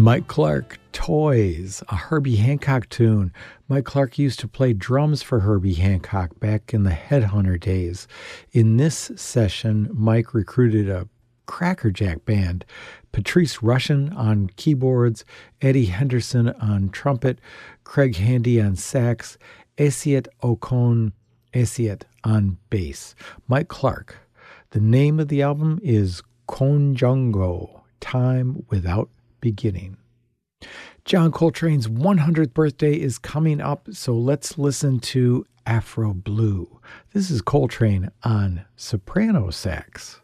Mike Clark, Toys, a Herbie Hancock tune. Mike Clark used to play drums for Herbie Hancock back in the Headhunter days. In this session, Mike recruited a Crackerjack band, Patrice Rushen on keyboards, Eddie Henderson on trumpet, Craig Handy on sax, Esiet Okon Esiet on bass. Mike Clark. The name of the album is Konjongo, Time Without Beginning. John Coltrane's 100th birthday is coming up, so let's listen to Afro Blue. This is Coltrane on soprano sax.